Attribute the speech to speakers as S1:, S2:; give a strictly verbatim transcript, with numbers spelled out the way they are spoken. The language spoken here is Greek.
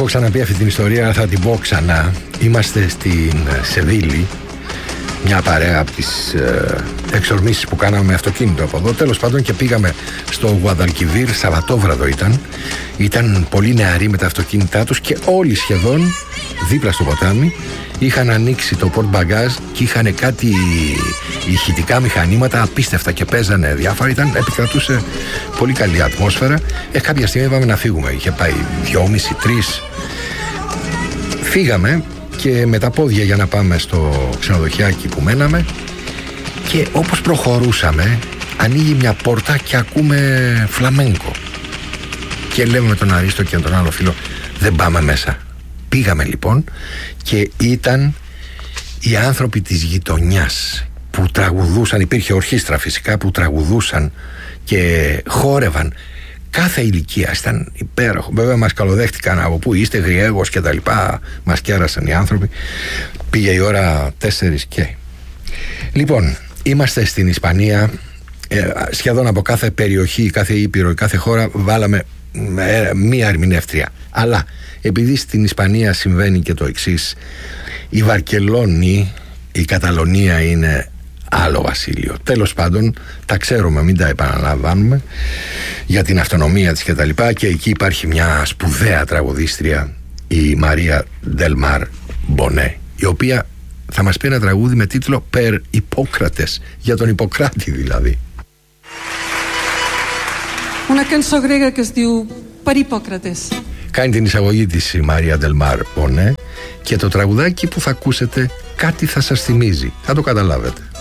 S1: ξαναπεί αυτή την ιστορία, θα την πω ξανά. Είμαστε στην Σεβίλη, μια παρέα από τις ε, εξορμήσεις που κάναμε με αυτοκίνητο από εδώ. Τέλος πάντων, και πήγαμε στο Γουαδαλκιβίρ, Σαββατόβραδο ήταν. Ήταν πολύ νεαροί με τα αυτοκίνητά τους και όλοι σχεδόν δίπλα στο ποτάμι είχαν ανοίξει το πορτ μπαγκάζ και είχαν κάτι ηχητικά μηχανήματα απίστευτα και παίζανε διάφορα. Ήταν, επικρατούσε πολύ καλή ατμόσφαιρα. Ε, κάποια στιγμή είπαμε να φύγουμε. Είχε πάει δυόμιση, τρεις. Φύγαμε και με τα πόδια για να πάμε στο ξενοδοχιάκι που μέναμε, και όπως προχωρούσαμε ανοίγει μια πόρτα και ακούμε φλαμέγκο. Και λέμε με τον Αρίστο και τον άλλο φίλο, δεν πάμε μέσα. Πήγαμε λοιπόν και ήταν οι άνθρωποι της γειτονιάς που τραγουδούσαν, υπήρχε ορχήστρα φυσικά που τραγουδούσαν και χόρευαν. Κάθε ηλικία ήταν υπέροχο. Βέβαια μας καλοδέχτηκαν από πού είστε, Γριέγος και τα λοιπά. Μας κέρασαν οι άνθρωποι. Πήγε η ώρα τέσσερις και. Λοιπόν, είμαστε στην Ισπανία. ε, Σχεδόν από κάθε περιοχή, κάθε ήπειρο, κάθε χώρα βάλαμε ε, μία ερμηνεύτρια. Αλλά επειδή στην Ισπανία συμβαίνει και το εξής, η Βαρκελόνη, η Καταλωνία είναι άλλο βασίλειο. Τέλος πάντων, τα ξέρουμε, μην τα επαναλαμβάνουμε, για την αυτονομία της και τα λοιπά. Και εκεί υπάρχει μια σπουδαία τραγουδίστρια, η Μαρία Ντελμάρ Μπονέ, η οποία θα μας πει ένα τραγούδι με τίτλο «Περ Ιππόκρατες», για τον Ιπποκράτη δηλαδή.
S2: Una cançó grega que es diu «Per Hippòcrates».
S1: Κάνει την εισαγωγή της η Μαρία Ντελμάρ Μπονέ και το τραγουδάκι που θα ακούσετε κάτι θα σας θυμίζει. Θα το καταλάβετε.